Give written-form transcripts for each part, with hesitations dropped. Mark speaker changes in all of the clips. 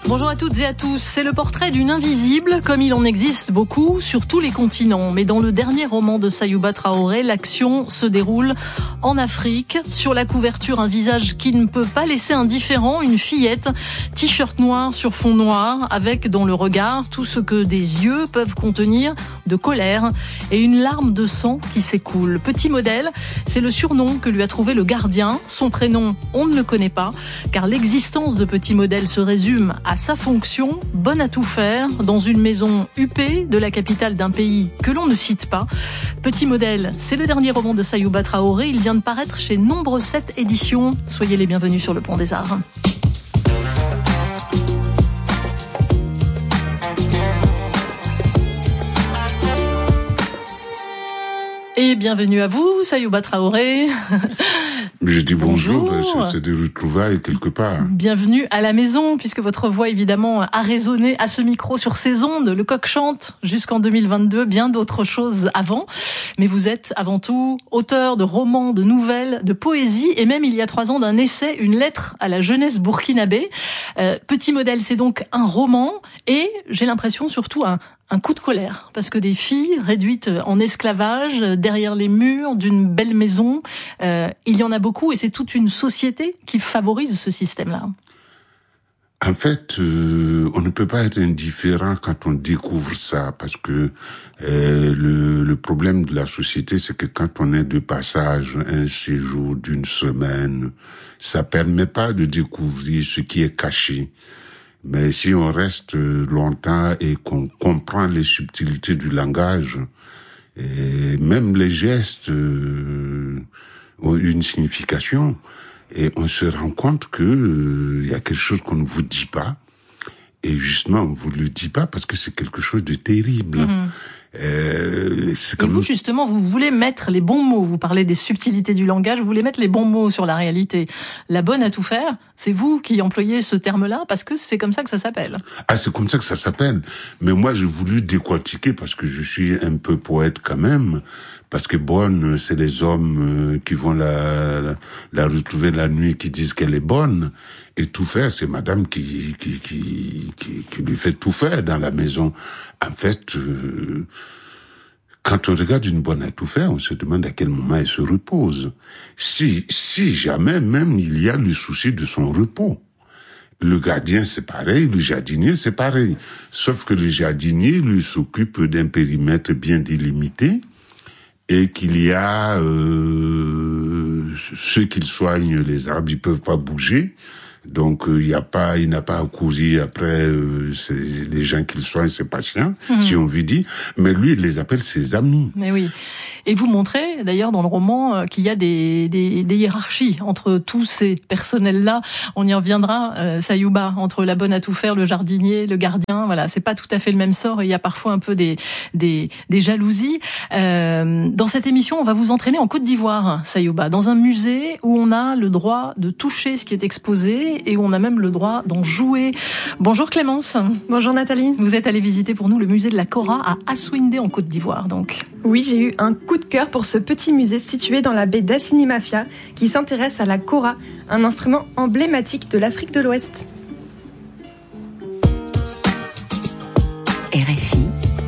Speaker 1: Bonjour à toutes et à tous. C'est le portrait d'une invisible, comme il en existe beaucoup sur tous les continents. Mais dans le dernier roman de Sayouba Traoré, l'action se déroule en Afrique. Sur la couverture, un visage qui ne peut pas laisser indifférent, une fillette, t-shirt noir sur fond noir, avec dans le regard tout ce que des yeux peuvent contenir de colère et une larme de sang qui s'écoule. Petit modèle, c'est le surnom que lui a trouvé le gardien. Son prénom, on ne le connaît pas, car l'existence de Petit modèle se résume à sa fonction, bonne à tout faire, dans une maison huppée de la capitale d'un pays que l'on ne cite pas. Petit modèle, c'est le dernier roman de Sayouba Traoré. Il vient de paraître chez Nombre 7 éditions. Soyez les bienvenus sur le Pont des Arts. Et bienvenue à vous, Sayouba Traoré.
Speaker 2: Je dis bonjour, c'est des retrouvailles quelque part.
Speaker 1: Bienvenue à la maison, puisque votre voix, évidemment, a résonné à ce micro sur ces ondes. Le coq chante jusqu'en 2022, bien d'autres choses avant. Mais vous êtes avant tout auteur de romans, de nouvelles, de poésie, et même il y a 3 ans d'un essai, une lettre à la jeunesse burkinabé. Petit modèle, c'est donc un roman, et j'ai l'impression surtout un coup de colère, parce que des filles réduites en esclavage derrière les murs d'une belle maison, il y en a beaucoup, et c'est toute une société qui favorise ce système-là.
Speaker 2: En fait, on ne peut pas être indifférent quand on découvre ça, parce que le problème de la société, c'est que quand on est de passage, un séjour d'une semaine, ça permet pas de découvrir ce qui est caché. Mais si on reste longtemps et qu'on comprend les subtilités du langage, et même les gestes ont une signification, et on se rend compte que y a quelque chose qu'on ne vous dit pas, et justement on vous le dit pas parce que c'est quelque chose de terrible.
Speaker 1: Et vous, justement, vous voulez mettre les bons mots. Vous parlez des subtilités du langage, vous voulez mettre les bons mots sur la réalité. La bonne à tout faire, c'est vous qui employez ce terme-là, parce que c'est comme ça que ça s'appelle.
Speaker 2: Ah, c'est comme ça que ça s'appelle. Mais moi, j'ai voulu décortiquer, parce que je suis un peu poète quand même, parce que bonne, c'est les hommes qui vont la retrouver la nuit, qui disent qu'elle est bonne. Et tout faire, c'est madame qui lui fait tout faire dans la maison. En fait, quand on regarde une bonne à tout faire, on se demande à quel moment elle se repose. Si jamais même il y a le souci de son repos. Le gardien, c'est pareil, le jardinier, c'est pareil. Sauf que le jardinier, lui, s'occupe d'un périmètre bien délimité, et qu'il y a ceux qui soignent les arbres, ils peuvent pas bouger. Donc il n'a pas à courir après les gens qu'il soigne, ses patients, si on veut dire. Mais lui, il les appelle ses amis.
Speaker 1: Mais oui. Et vous montrez d'ailleurs dans le roman qu'il y a des hiérarchies entre tous ces personnels-là. On y reviendra, Sayouba, entre la bonne à tout faire, le jardinier, le gardien. Voilà, c'est pas tout à fait le même sort. Et il y a parfois un peu des jalousies. Dans cette émission, on va vous entraîner en Côte d'Ivoire, Sayouba, dans un musée où on a le droit de toucher ce qui est exposé, et où on a même le droit d'en jouer. Bonjour Clémence.
Speaker 3: Bonjour Nathalie.
Speaker 1: Vous êtes allée visiter pour nous le musée de la Kora à Assouindé en Côte d'Ivoire, donc.
Speaker 3: Oui, j'ai eu un coup de cœur pour ce petit musée situé dans la baie d'Assinimafia qui s'intéresse à la Kora, un instrument emblématique de l'Afrique de l'Ouest.
Speaker 4: RFI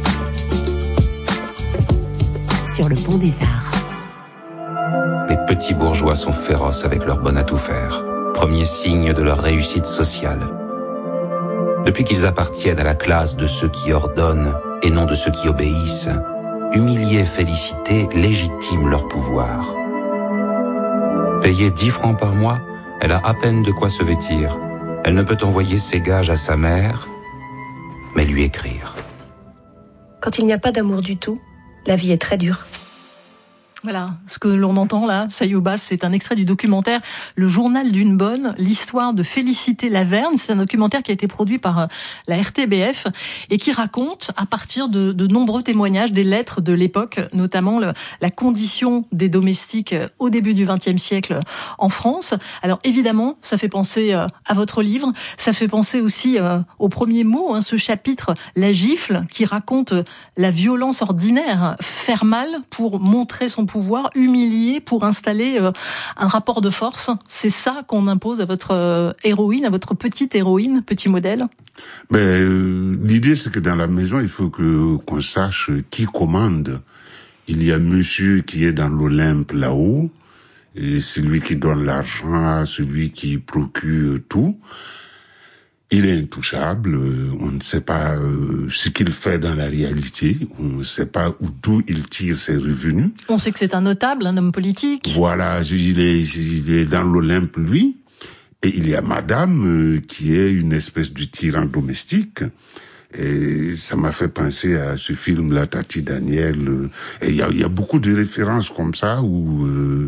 Speaker 4: sur le Pont des Arts.
Speaker 5: Les petits bourgeois sont féroces avec leur bonne à tout faire. Premier signe de leur réussite sociale. Depuis qu'ils appartiennent à la classe de ceux qui ordonnent et non de ceux qui obéissent, humilier, féliciter légitime leur pouvoir. Payée 10 francs par mois, elle a à peine de quoi se vêtir. Elle ne peut envoyer ses gages à sa mère, mais lui écrire.
Speaker 6: Quand il n'y a pas d'amour du tout, la vie est très dure.
Speaker 1: Voilà, ce que l'on entend là, Sayouba, c'est un extrait du documentaire Le journal d'une bonne, l'histoire de Félicité Laverne. C'est un documentaire qui a été produit par la RTBF et qui raconte, à partir de nombreux témoignages, des lettres de l'époque, notamment la condition des domestiques au début du XXe siècle en France. Alors évidemment, ça fait penser à votre livre, ça fait penser aussi au premier mot, ce chapitre, la gifle, qui raconte la violence ordinaire, faire mal pour montrer son pouvoir, humilier pour installer un rapport de force. C'est ça qu'on impose à votre héroïne, à votre petite héroïne, petit modèle.
Speaker 2: L'idée, c'est que dans la maison, il faut qu'on sache qui commande. Il y a monsieur qui est dans l'Olympe là-haut, et c'est lui qui donne l'argent, celui qui procure tout. Il est intouchable, on ne sait pas ce qu'il fait dans la réalité, on ne sait pas d'où il tire ses revenus.
Speaker 1: On sait que c'est un notable, un homme politique.
Speaker 2: Voilà, il est dans l'Olympe, lui. Et il y a madame qui est une espèce de tyran domestique. Et ça m'a fait penser à ce film, La Tati Daniel. Et il y a beaucoup de références comme ça où...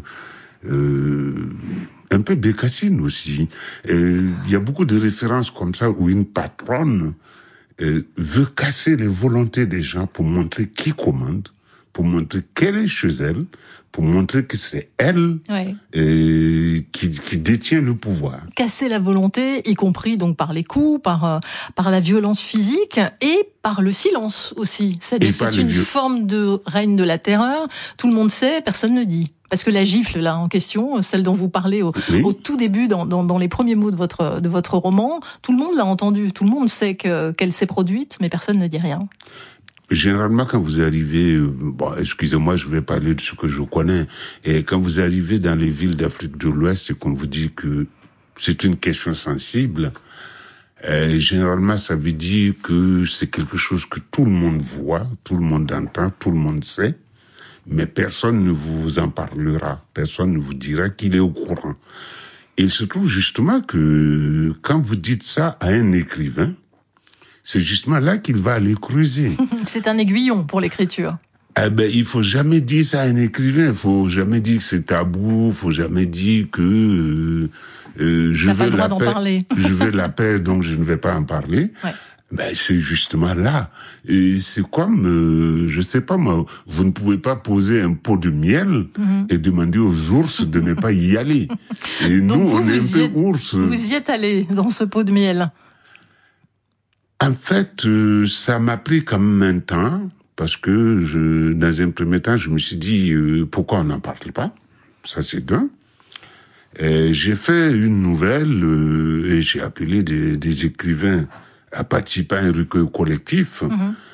Speaker 2: un peu Bécassine aussi. Il y a beaucoup de références comme ça où une patronne veut casser les volontés des gens pour montrer qui commande, pour montrer qu'elle est chez elle, pour montrer que c'est elle qui détient le pouvoir.
Speaker 1: Casser la volonté, y compris donc par les coups, par la violence physique et par le silence aussi. C'est-à-dire que c'est une forme de règne de la terreur. Tout le monde sait, personne ne dit. Parce que la gifle là en question, celle dont vous parlez au tout début, dans les premiers mots de votre roman, tout le monde l'a entendu, tout le monde sait qu'elle s'est produite, mais personne ne dit rien.
Speaker 2: Généralement, quand vous arrivez, excusez-moi, je vais parler de ce que je connais, et quand vous arrivez dans les villes d'Afrique de l'Ouest et qu'on vous dit que c'est une question sensible, généralement, ça veut dire que c'est quelque chose que tout le monde voit, tout le monde entend, tout le monde sait, mais personne ne vous en parlera, personne ne vous dira qu'il est au courant. Et il se trouve justement que quand vous dites ça à un écrivain, c'est justement là qu'il va aller creuser.
Speaker 1: C'est un aiguillon pour l'écriture.
Speaker 2: Il faut jamais dire ça à un écrivain, il faut jamais dire que c'est tabou, il faut jamais dire que je veux la paix, donc je ne vais pas en parler. Ouais. C'est justement là. Et c'est comme, je sais pas moi, vous ne pouvez pas poser un pot de miel et demander aux ours de ne pas y aller. Et nous, on est un peu ours.
Speaker 1: Vous y êtes allé dans ce pot de miel.
Speaker 2: En fait, ça m'a pris quand même un temps, parce que dans un premier temps, je me suis dit, pourquoi on n'en parle pas? Ça, c'est d'un. J'ai fait une nouvelle, et j'ai appelé des écrivains à participer à un recueil collectif,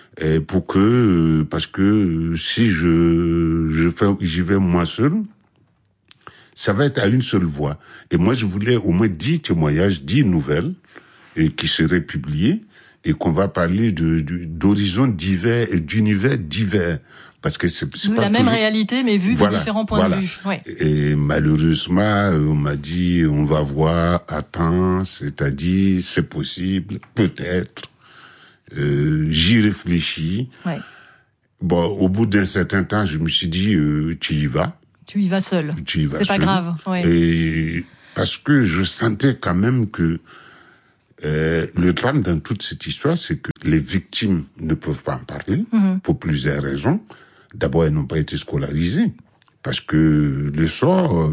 Speaker 2: parce que si j'y vais moi seul, ça va être à une seule voix. Et moi, je voulais au moins 10 témoignages, 10 nouvelles, qui seraient publiées, et qu'on va parler d'horizons divers et d'univers divers. Parce que c'est pas
Speaker 1: la même réalité, mais vue de différents points de vue. Ouais.
Speaker 2: Et malheureusement, on m'a dit, on va voir, attends, c'est-à-dire, c'est possible, peut-être, j'y réfléchis. Ouais. Bon, au bout d'un certain temps, je me suis dit, tu y vas.
Speaker 1: Tu y vas seul.
Speaker 2: Tu y vas seul.
Speaker 1: C'est pas grave. Ouais.
Speaker 2: Et parce que je sentais quand même que le drame dans toute cette histoire, c'est que les victimes ne peuvent pas en parler, pour plusieurs raisons. D'abord, elles n'ont pas été scolarisées, parce que le sort,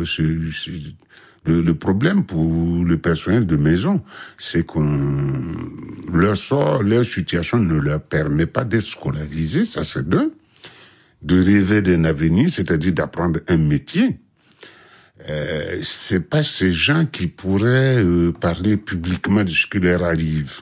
Speaker 2: le problème pour le personnel de maison, c'est leur sort, leur situation ne leur permet pas d'être scolarisés, ça c'est deux. De rêver d'un avenir, c'est-à-dire d'apprendre un métier. C'est pas ces gens qui pourraient parler publiquement de ce qui leur arrive.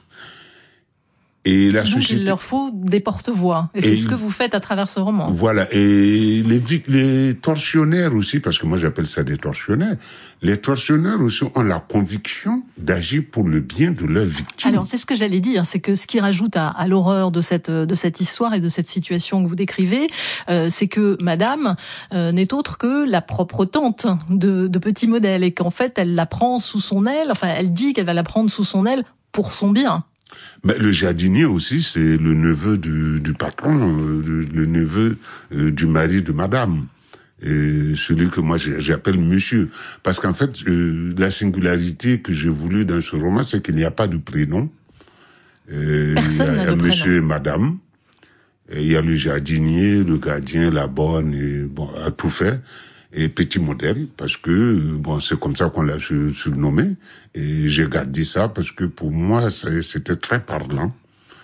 Speaker 2: Et la société.
Speaker 1: Il leur faut des porte-voix. Et c'est ce que vous faites à travers ce roman.
Speaker 2: Voilà. Et les tortionnaires aussi, parce que moi j'appelle ça des tortionnaires, les tortionnaires aussi ont la conviction d'agir pour le bien de leurs victimes.
Speaker 1: Alors, c'est ce que j'allais dire, c'est que ce qui rajoute à l'horreur de cette histoire et de cette situation que vous décrivez, c'est que madame n'est autre que la propre tante de Petit Modèle, et qu'en fait, elle la prend sous son aile, enfin, elle dit qu'elle va la prendre sous son aile pour son bien.
Speaker 2: Mais le jardinier aussi, c'est le neveu du patron, le neveu du mari de madame. Et celui que moi j'appelle monsieur. Parce qu'en fait, la singularité que j'ai voulu dans ce roman, c'est qu'il n'y a pas de prénom.
Speaker 1: Personne n'a de prénom.
Speaker 2: Monsieur et madame. Et il y a le jardinier, le gardien, la bonne, et bon, à tout fait. Et Petit Modèle, parce que, bon, c'est comme ça qu'on l'a surnommé. Et j'ai gardé ça parce que pour moi, c'était très parlant.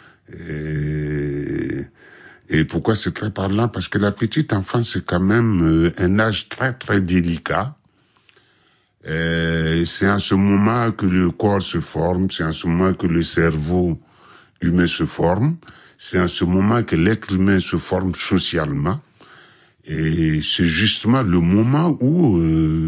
Speaker 2: Et pourquoi c'est très parlant? Parce que la petite enfance, c'est quand même un âge très, très délicat. C'est à ce moment que le corps se forme, c'est à ce moment que le cerveau humain se forme, c'est à ce moment que l'être humain se forme socialement. Et c'est justement le moment où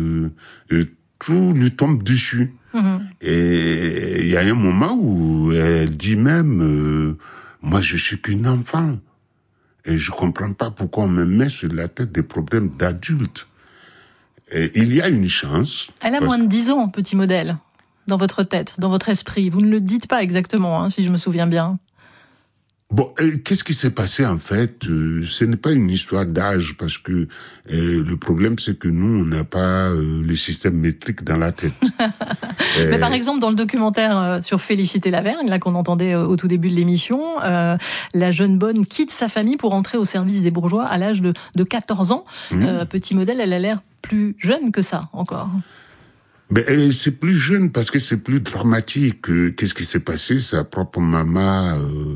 Speaker 2: tout lui tombe dessus. Et il y a un moment où elle dit même, moi je suis qu'une enfant. Et je comprends pas pourquoi on me met sur la tête des problèmes d'adultes. Et il y a une chance.
Speaker 1: Elle a moins de 10 ans, petit modèle, dans votre tête, dans votre esprit. Vous ne le dites pas exactement, si je me souviens bien.
Speaker 2: Bon, qu'est-ce qui s'est passé en fait? Ce n'est pas une histoire d'âge parce que le problème c'est que nous on n'a pas le système métrique dans la tête.
Speaker 1: Mais par exemple dans le documentaire sur Félicité Lavergne, là qu'on entendait au tout début de l'émission, la jeune bonne quitte sa famille pour entrer au service des bourgeois à l'âge de 14 ans. Petit modèle, elle a l'air plus jeune que ça encore.
Speaker 2: Ben, c'est plus jeune parce que c'est plus dramatique. Qu'est-ce qui s'est passé? Sa propre maman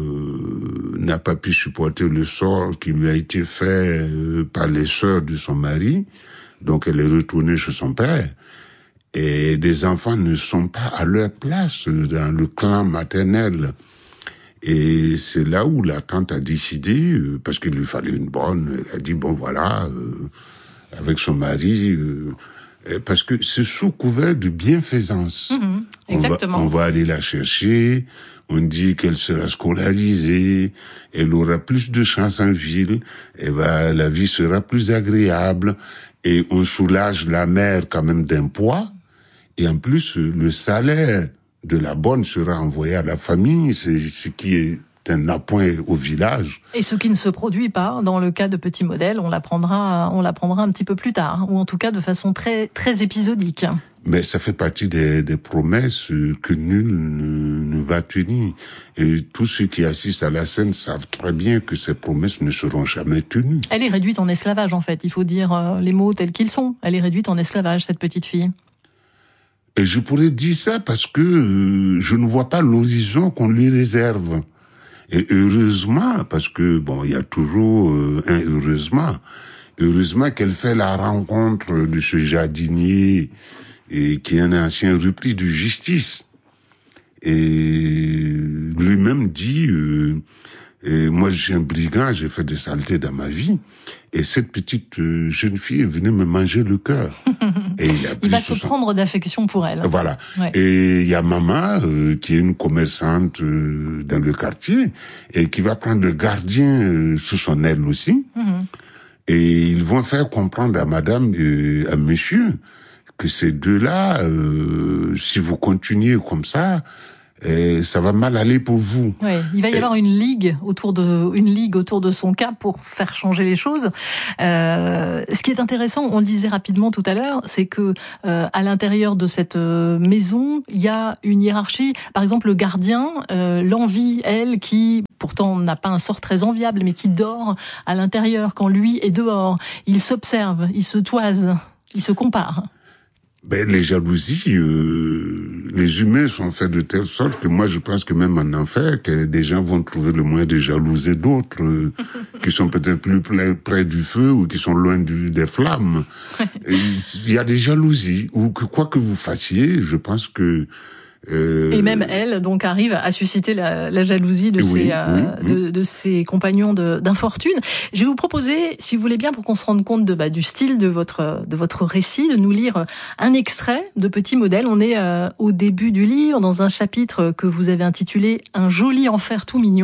Speaker 2: n'a pas pu supporter le sort qui lui a été fait par les sœurs de son mari. Donc elle est retournée chez son père. Et des enfants ne sont pas à leur place dans le clan maternel. Et c'est là où la tante a décidé, parce qu'il lui fallait une bonne, elle a dit, bon voilà, avec son mari... parce que c'est sous couvert de bienfaisance.
Speaker 1: Exactement.
Speaker 2: On va aller la chercher, on dit qu'elle sera scolarisée, elle aura plus de chance en ville, la vie sera plus agréable, et on soulage la mère quand même d'un poids, et en plus, le salaire de la bonne sera envoyé à la famille, c'est ce qui est un appoint au village.
Speaker 1: Et ce qui ne se produit pas dans le cas de Petit Modèle, on l'apprendra un petit peu plus tard, ou en tout cas de façon très très épisodique.
Speaker 2: Mais ça fait partie des promesses que nul ne va tenir. Et tous ceux qui assistent à la scène savent très bien que ces promesses ne seront jamais tenues.
Speaker 1: Elle est réduite en esclavage en fait, il faut dire les mots tels qu'ils sont. Elle est réduite en esclavage, cette petite fille.
Speaker 2: Et je pourrais dire ça parce que je ne vois pas l'horizon qu'on lui réserve. Et heureusement, parce que, bon, il y a toujours un heureusement. Heureusement qu'elle fait la rencontre de ce jardinier et qui est un ancien repris de justice. Et lui-même dit, moi je suis un brigand, j'ai fait des saletés dans ma vie. Et cette petite jeune fille est venue me manger le cœur. Et il
Speaker 1: va se prendre d'affection pour elle.
Speaker 2: Voilà.
Speaker 1: Ouais.
Speaker 2: Et il y a maman qui est une commerçante dans le quartier et qui va prendre le gardien sous son aile aussi. Et ils vont faire comprendre à madame et à monsieur que ces deux-là, si vous continuez comme ça va mal aller pour vous.
Speaker 1: Oui, il va y avoir une ligue autour de son cas pour faire changer les choses. Ce qui est intéressant, on le disait rapidement tout à l'heure, c'est que à l'intérieur de cette maison, il y a une hiérarchie. Par exemple, le gardien, l'envie, elle, qui pourtant n'a pas un sort très enviable, mais qui dort à l'intérieur quand lui est dehors. Il s'observe, il se toise, il se compare.
Speaker 2: Ben, les jalousies, les humains sont faits de telle sorte que moi je pense que même en enfer, que des gens vont trouver le moyen de jalouser d'autres, qui sont peut-être plus près du feu ou qui sont loin des flammes. Il y a des jalousies, ou que quoi que vous fassiez, je pense que...
Speaker 1: Et même elle, donc, arrive à susciter la jalousie de ses compagnons d'infortune. Je vais vous proposer, si vous voulez bien, pour qu'on se rende compte du style de votre récit, de nous lire un extrait de Petit Modèle. On est au début du livre, dans un chapitre que vous avez intitulé « Un joli enfer tout mignon ».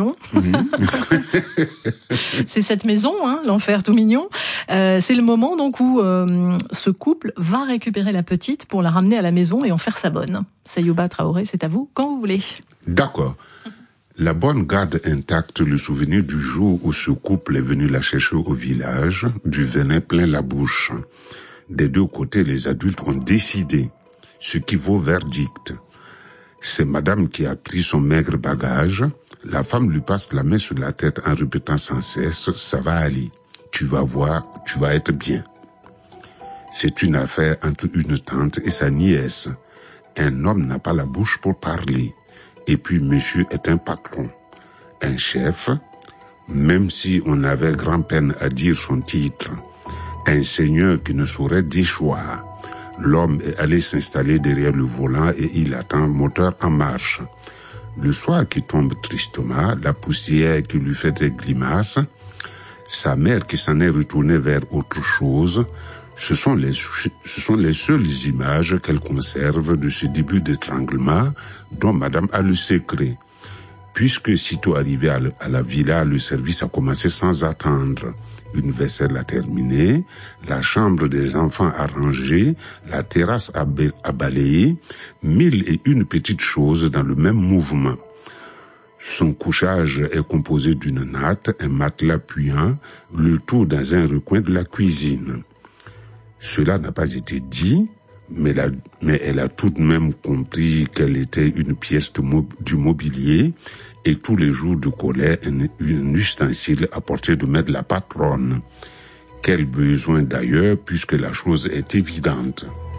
Speaker 1: C'est cette maison, l'enfer tout mignon. C'est le moment donc où ce couple va récupérer la petite pour la ramener à la maison et en faire sa bonne. Sayouba Traoré, c'est à vous, quand vous voulez.
Speaker 2: D'accord. La bonne garde intacte le souvenir du jour où ce couple est venu la chercher au village, du venin plein la bouche. Des deux côtés, les adultes ont décidé, ce qui vaut verdict. C'est madame qui a pris son maigre bagage. La femme lui passe la main sur la tête en répétant sans cesse, ça va aller. Tu vas voir, tu vas être bien. C'est une affaire entre une tante et sa nièce. Un homme n'a pas la bouche pour parler. Et puis monsieur est un patron, un chef, même si on avait grand peine à dire son titre. Un seigneur qui ne saurait déchoir. L'homme est allé s'installer derrière le volant et il attend, moteur en marche. Le soir qui tombe tristement, la poussière qui lui fait des grimaces, sa mère qui s'en est retournée vers autre chose, ce sont les seules images qu'elle conserve de ce début d'étranglement dont madame a le secret. Puisque sitôt arrivé à la villa, le service a commencé sans attendre. Une vaisselle a terminé, la chambre des enfants a rangé, la terrasse a balayé, 1001 petites choses dans le même mouvement. Son couchage est composé d'une natte, un matelas puant, le tout dans un recoin de la cuisine. Cela n'a pas été dit, mais elle a tout de même compris qu'elle était une pièce du mobilier et tous les jours de colère un ustensile à portée de main de la patronne. Quel besoin d'ailleurs, puisque la chose est évidente.